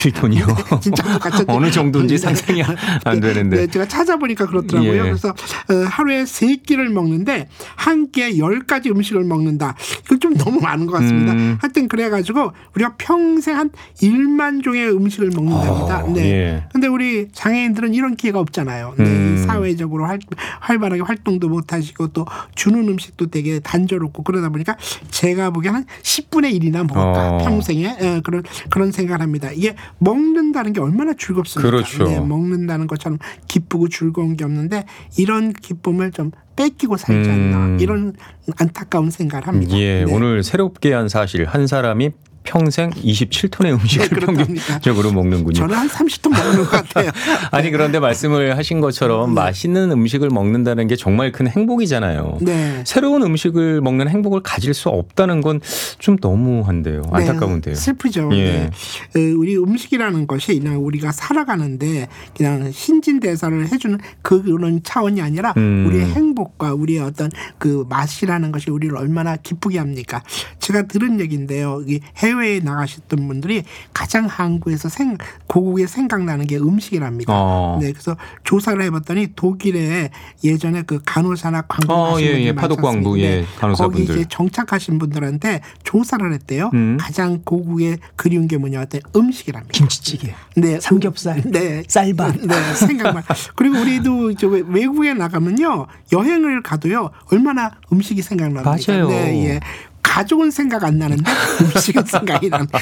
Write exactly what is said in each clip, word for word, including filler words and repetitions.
이십칠 톤이요? 진짜 똑같죠. 어느 정도인지 상상이 안 되는데. 네, 제가 찾아보니까 그렇더라고요. 예. 그래서 하루에 세 끼를 먹는데 한 끼에 열 가지 음식을 먹는다. 이건 좀 너무 많은 것 같습니다. 음. 하여튼 그래가지고 우리가 평생 한 일만 종의 음식을 먹는답니다. 어, 네. 예. 근데 우리 장애인들은 이런 기회가 없잖아요. 네. 음. 사회적으로 활, 활발하게 활동도 못 하시고 또 주는 음식도 되게 단조롭고 그러다 보니까 제가 보기에는 한 십분의 일이나 먹을까. 어. 평생에 예, 그런 그런 생각을 합니다. 이게 먹는다는 게 얼마나 즐겁습니까? 그렇죠. 네, 먹는다는 것처럼 기쁘고 즐거운 게 없는데 이런 기쁨을 좀 뺏기고 살지 않나 음. 이런 안타까운 생각을 합니다. 예, 네. 오늘 새롭게 한 사실 한 사람이 평생 이십칠 톤의 음식을 네, 그렇답니다. 평균적으로 먹는군요. 저는 한 삼십 톤 먹는 것 같아요. 아니 그런데 말씀을 하신 것처럼 네. 맛있는 음식을 먹는다는 게 정말 큰 행복이잖아요. 네. 새로운 음식을 먹는 행복을 가질 수 없다는 건 좀 너무한데요. 안타까운데요. 네, 슬프죠. 예. 네. 우리 음식이라는 것이 그냥 우리가 살아가는데 그냥 신진대사를 해주는 그런 차원이 아니라 음. 우리의 행복과 우리의 어떤 그 맛이라는 것이 우리를 얼마나 기쁘게 합니까? 제가 들은 얘기인데요. 해외에 나가셨던 분들이 가장 한국에서 생, 고국에 생각나는 게 음식이랍니다. 어. 네, 그래서 조사를 해봤더니 독일에 예전에 그 간호사나 광고하신 어, 예, 분들 예. 파독광부 예, 간호사분들. 거기 이제 정착하신 분들한테 조사를 했대요. 음. 가장 고국에 그리운 게 뭐냐 했더니 음식이랍니다. 김치찌개, 네, 삼겹살, 네, 쌀밥. 네, 생각만. 그리고 우리도 저 외국에 나가면요 여행을 가도요 얼마나 음식이 생각납니까? 맞아요. 네, 예. 가족은 생각 안 나는데 음식은 생각이 나는데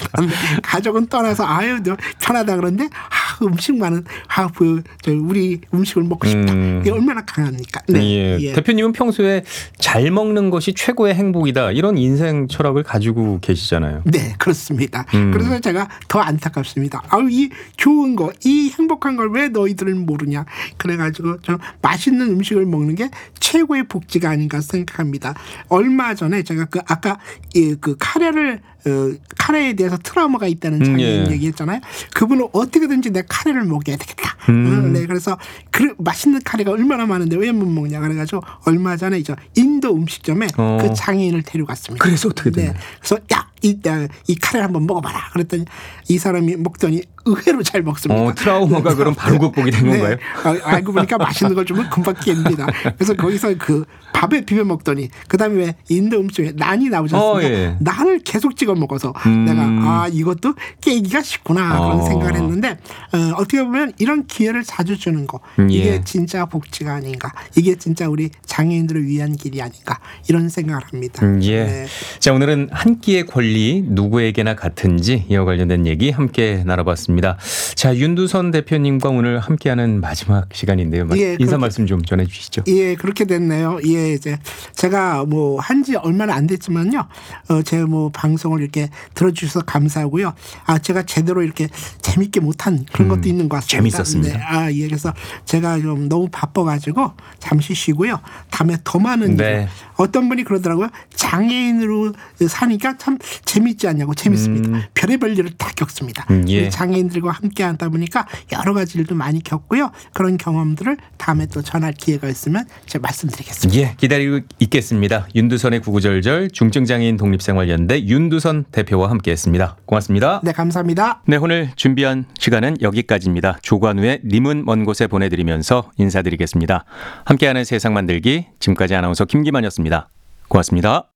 가족은 떠나서 아유 편하다 그런데 아, 음식만은 아, 그, 저 우리 음식을 먹고 싶다. 음. 이게 얼마나 강합니까? 네. 예. 예. 대표님은 평소에 잘 먹는 것이 최고의 행복이다 이런 인생 철학을 가지고 계시잖아요. 네, 그렇습니다. 음. 그래서 제가 더 안타깝습니다. 아유, 이 좋은 거, 이 행복한 걸 왜 너희들은 모르냐. 그래가지고 좀 맛있는 음식을 먹는 게 최고의 복지가 아닌가 생각합니다. 얼마 전에 제가 그 아까 이 그 카레를 어, 카레에 대해서 트라우마가 있다는 장애인 음, 예. 얘기했잖아요. 그분은 어떻게든지 내 카레를 먹여야 되겠다. 음. 어, 네, 그래서 그 맛있는 카레가 얼마나 많은데 왜 못 먹냐 그래가지고 얼마 전에 이제 인도 음식점에 어. 그 장애인을 데려갔습니다. 그래서 어떻게 됐나요? 네, 그래서 야, 이, 야, 이 카레를 한번 먹어봐라. 그랬더니 이 사람이 먹더니 의외로 잘 먹습니다. 어, 트라우마가 그럼 바로 극복이 된 건가요? 네. 아, 알고 보니까 맛있는 걸 주면 금방 깨입니다. 그래서 거기서 그 밥에 비벼 먹더니 그다음에 왜 인도 음식에 난이 나오지 않습니까? 어, 예. 난을 계속 찍어 먹어서 음. 내가 아 이것도 깨기가 쉽구나 그런 어. 생각을 했는데 어, 어떻게 보면 이런 기회를 자주 주는 거 음, 이게 예. 진짜 복지가 아닌가 이게 진짜 우리 장애인들을 위한 길이 아닌가 이런 생각을 합니다. 음, 예. 네. 자, 오늘은 한 끼의 권리 누구에게나 같은지 이와 관련된 얘기 함께 나눠봤습니다. 자, 윤두선 대표님과 오늘 함께하는 마지막 시간인데요. 예, 인사 그렇게- 말씀 좀 전해주시죠. 예, 그렇게 됐네요. 예, 이제 제가 뭐 한지 얼마나 안 됐지만요. 어, 제 뭐 방송을 이렇게 들어주셔서 감사하고요. 아, 제가 제대로 이렇게 재밌게 못한 그런 음, 것도 있는 것 같습니다. 재밌었습니다. 네, 아, 예, 그래서 제가 좀 너무 바빠가지고 잠시 쉬고요. 다음에 더 많은 네. 일. 어떤 분이 그러더라고요. 장애인으로 사니까 참 재밌지 않냐고 재밌습니다. 음. 별의별 일을 다 겪습니다. 음, 예. 우리 장애인들과 함께 하다 보니까 여러 가지 일도 많이 겪고요. 그런 경험들을 다음에 또 전할 기회가 있으면 제가 말씀드리겠습니다. 예, 기다리고 있겠습니다. 윤두선의 구구절절 중증장애인 독립생활연대 윤두선 대표와 함께했습니다. 고맙습니다. 네, 감사합니다. 네, 오늘 준비한 시간은 여기까지입니다. 조관우의 님은 먼 곳에 보내드리면서 인사드리겠습니다. 함께하는 세상 만들기 지금까지 아나운서 김기만이었습니다. 고맙습니다.